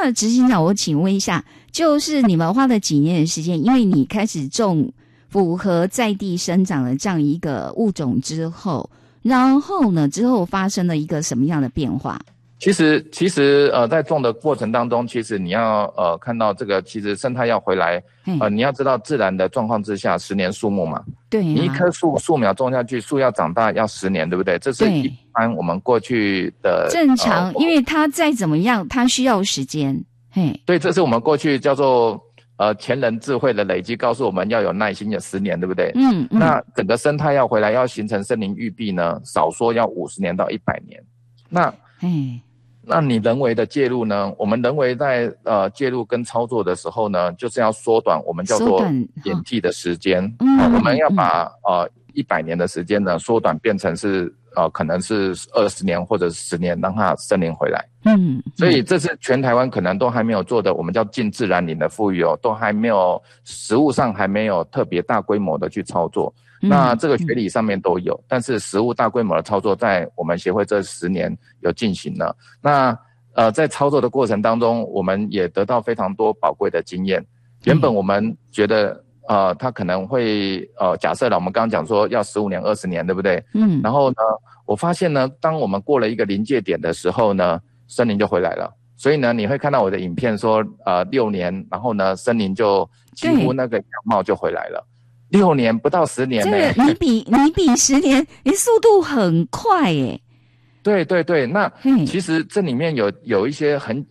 那执行长，我请问一下，就是你们花了几年的时间，因为你开始种符合在地生长的这样一个物种之后，然后呢，之后发生了一个什么样的变化？ 其实在种的过程当中，其实你要看到这个，其实生态要回来，你要知道自然的状况之下，10年树木嘛，对、啊，你一棵树苗种下去，树要长大要10年，对不对？这是一般我们过去的正常，因为它再怎么样，它需要时间，嘿， 对，这是我们过去叫做前人智慧的累积，告诉我们要有耐心，有10年，对不对？那整个生态要回来，要形成森林育壁呢，少说要50年到100年，那你人为的介入呢？我们人为在介入跟操作的时候呢，就是要缩短我们叫做演替的时间。我们要把100年的时间呢缩短变成是可能是20年或者10年，让它森林回来。所以这是全台湾可能都还没有做的，我们叫近自然林的富裕都还没有实务上还没有特别大规模的去操作。那这个学理上面都有，但是实务大规模的操作在我们协会这10年有进行了。那在操作的过程当中，我们也得到非常多宝贵的经验。原本我们觉得它可能会假设了我们刚刚讲说要15年20年，对不对？然后呢，我发现呢，当我们过了一个临界点的时候呢，森林就回来了。所以呢，你会看到我的影片说6年，然后呢，森林就几乎那个样貌就回来了。6年不到10年呢， 这个你比10年，你速度很快耶。 对对对，那其实这里面有一些很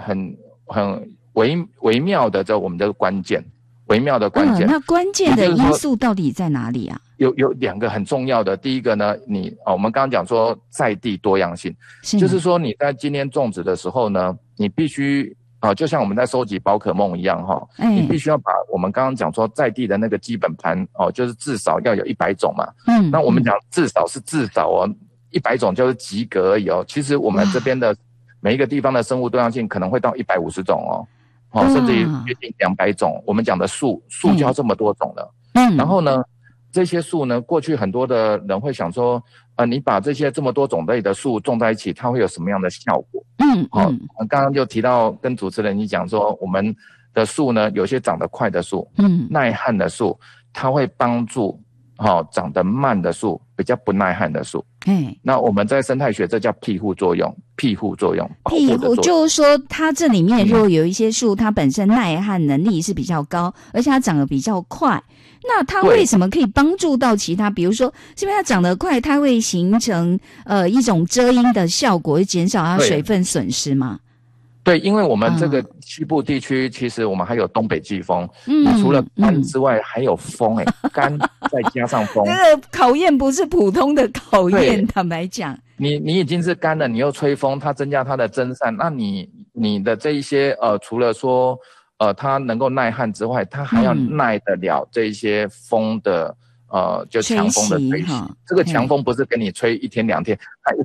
微妙的我们的关键，微妙的关键。 那关键的因素到底在哪里啊？ 有2个很重要的，第一个呢，我们刚刚讲说在地多样性，就是说你在今天种植的时候呢，你必须就像我们在收集宝可梦一样你必须要把我们刚刚讲说在地的那个基本盘就是至少要有100种嘛。那我们讲至少100种就是及格而已其实我们这边的每一个地方的生物多样性可能会到150种甚至于接近200种。我们讲的树就要这么多种了。然后呢，这些树呢，过去很多的人会想说你把这些这么多种类的树种在一起，它会有什么样的效果？我刚刚就提到跟主持人你讲说，我们的树呢，有些长得快的树，耐旱的树，它会帮助长得慢的树，比较不耐旱的树。那我们在生态学这叫庇护作用，庇护就是说它这里面如果有一些树它本身耐旱能力是比较高，而且它长得比较快，那它为什么可以帮助到其他？比如说是因为它长得快，它会形成一种遮阴的效果，会减少它水分损失吗？ 对，因为我们这个西部地区，其实我们还有东北季风，你除了干之外，还有风干再加上风， 这个考验不是普通的考验，坦白讲， 你已经是干了，你又吹风，它增加它的蒸散，那你的这一些除了说它能够耐旱之外，它还要耐得了这一些风的就强风的吹袭。这个强风不是给你吹1天2天，它一